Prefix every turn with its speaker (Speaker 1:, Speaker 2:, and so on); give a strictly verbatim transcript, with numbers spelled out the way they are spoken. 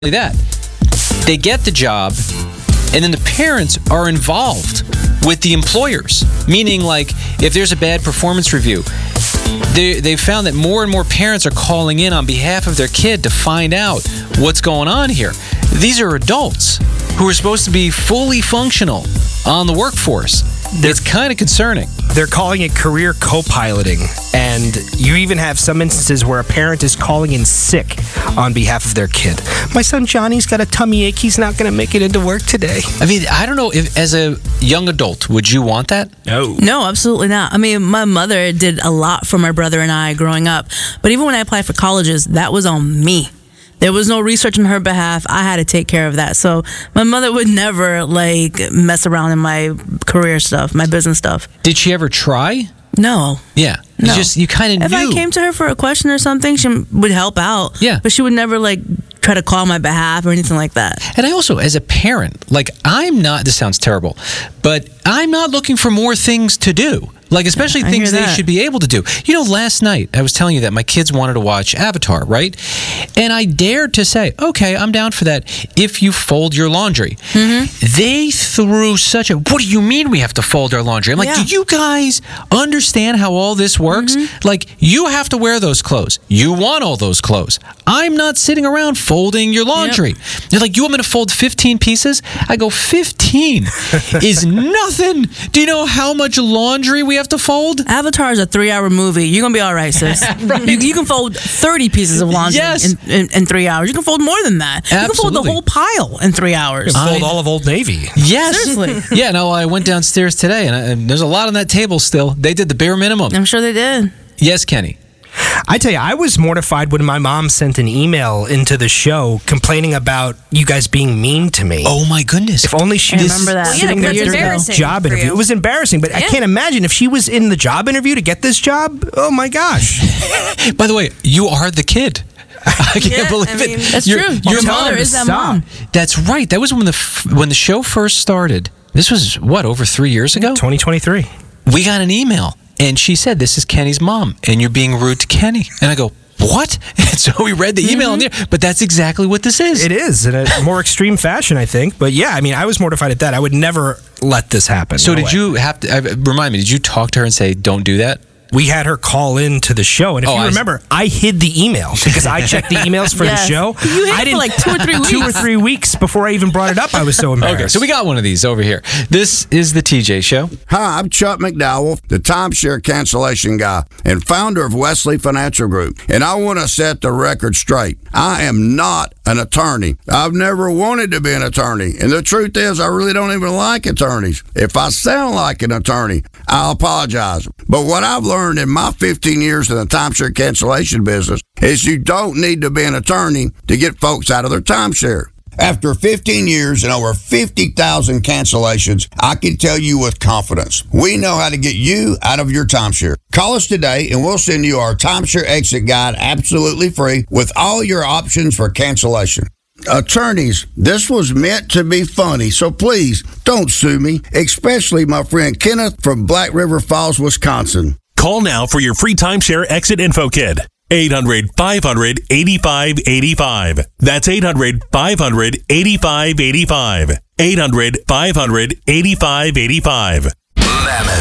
Speaker 1: that. They get the job, and then the parents are involved with the employers. Meaning, like, if there's a bad performance review, they, they've found that more and more parents are calling in on behalf of their kid to find out what's going on here. These are adults who are supposed to be fully functional on the workforce. It's kind of concerning.
Speaker 2: They're calling it career co-piloting, and you even have some instances where a parent is calling in sick on behalf of their kid. My son Johnny's got a tummy ache. He's not going to make it into work today.
Speaker 1: I mean, I don't know, if as a young adult, would you want that?
Speaker 2: No.
Speaker 3: No, absolutely not. I mean, my mother did a lot for my brother and I growing up, but even when I applied for colleges, that was on me. There was no research on her behalf. I had to take care of that. So my mother would never, like, mess around in my career stuff, my business stuff.
Speaker 1: Did she ever try?
Speaker 3: No.
Speaker 1: Yeah. You
Speaker 3: No.
Speaker 1: just, you kind of
Speaker 3: If
Speaker 1: knew.
Speaker 3: I came to her for a question or something, she would help out.
Speaker 1: Yeah.
Speaker 3: But she would never, like, try to call my behalf or anything like that.
Speaker 1: And I also, as a parent, like, I'm not, this sounds terrible, but I'm not looking for more things to do. Like, especially
Speaker 3: Yeah, I
Speaker 1: things
Speaker 3: hear
Speaker 1: they
Speaker 3: that.
Speaker 1: should be able to do. You know, last night, I was telling you that my kids wanted to watch Avatar, right? And I dared to say, okay, I'm down for that if you fold your laundry.
Speaker 3: Mm-hmm.
Speaker 1: They threw such a, what do you mean we have to fold our laundry? I'm like,
Speaker 3: Yeah.
Speaker 1: do you guys understand how all this works?
Speaker 3: Mm-hmm.
Speaker 1: Like, you have to wear those clothes. You want all those clothes. I'm not sitting around folding your laundry. They're like, you want me to fold fifteen pieces? I go, fifteen is nothing. Do you know how much laundry we have to fold?
Speaker 3: Avatar is a three-hour movie. You're going to be all right, sis.
Speaker 1: Right.
Speaker 3: you, you can fold thirty pieces of laundry
Speaker 1: Yes.
Speaker 3: in, in, in three hours. You can fold more than that. You can fold the
Speaker 1: Absolutely.
Speaker 3: whole pile in three hours.
Speaker 2: Fold
Speaker 1: I-
Speaker 2: all of Old Navy.
Speaker 1: Yes.
Speaker 3: Seriously.
Speaker 1: Yeah, no, I went downstairs today, and, I, and there's a lot on that table still. They did the bare minimum.
Speaker 3: I'm sure they did.
Speaker 1: Yes, Kenny.
Speaker 2: I tell you, I was mortified when my mom sent an email into the show complaining about you guys being mean to me.
Speaker 1: Oh, my goodness.
Speaker 2: If only she
Speaker 3: I
Speaker 2: was
Speaker 3: remember that. Well, yeah,
Speaker 2: sitting there
Speaker 3: that's
Speaker 2: during the
Speaker 3: embarrassing
Speaker 2: job
Speaker 4: for
Speaker 2: interview.
Speaker 4: you.
Speaker 2: It was embarrassing, but I
Speaker 4: Yeah.
Speaker 2: can't imagine if she was in the job interview to get this job. Oh my gosh.
Speaker 1: By the way, you are the kid. I can't
Speaker 4: Yeah,
Speaker 1: believe
Speaker 4: I
Speaker 1: it.
Speaker 4: mean-
Speaker 3: That's
Speaker 1: Your-
Speaker 3: true.
Speaker 1: Your
Speaker 3: Your
Speaker 2: tell her
Speaker 3: mother
Speaker 2: to
Speaker 3: is that
Speaker 2: stop.
Speaker 3: mom.
Speaker 1: That's right. That was when the f- when the show first started. This was, what, over three years ago?
Speaker 2: twenty twenty-three.
Speaker 1: We got an email, and she said, this is Kenny's mom, and you're being rude to Kenny. And I go, what? And so we read the email in there, but that's exactly what this is.
Speaker 2: It is in a more extreme fashion, I think. But yeah, I mean, I was mortified at that. I would never let this happen.
Speaker 1: So
Speaker 2: No
Speaker 1: did
Speaker 2: way.
Speaker 1: you have to, uh, remind me, did you talk to her and say, don't do that?
Speaker 2: We had her call in to the show, and if
Speaker 1: Oh,
Speaker 2: you
Speaker 1: I-
Speaker 2: remember, I hid the email because I checked the emails for
Speaker 3: Yes.
Speaker 2: the show.
Speaker 3: You hid
Speaker 2: I
Speaker 3: it for like two or three
Speaker 2: Two or
Speaker 3: weeks.
Speaker 2: three weeks before I even brought it up. I was so embarrassed.
Speaker 1: Okay, so we got one of these over here. This is the T J Show.
Speaker 5: Hi, I'm Chuck McDowell, the timeshare cancellation guy and founder of Wesley Financial Group. And I want to set the record straight. I am not an attorney. I've never wanted to be an attorney. And the truth is, I really don't even like attorneys. If I sound like an attorney, I'll apologize. But what I've learned in my fifteen years in the timeshare cancellation business is you don't need to be an attorney to get folks out of their timeshare. After fifteen years and over fifty thousand cancellations, I can tell you with confidence, we know how to get you out of your timeshare. Call us today and we'll send you our timeshare exit guide absolutely free with all your options for cancellation. Attorneys, this was meant to be funny, so please don't sue me, especially my friend Kenneth from Black River Falls, Wisconsin.
Speaker 6: Call now for your free timeshare exit info kit. eight hundred, five hundred, eighty-five eighty-five. That's eight hundred, five hundred, eighty-five eighty-five. eight hundred, five hundred, eighty-five eighty-five.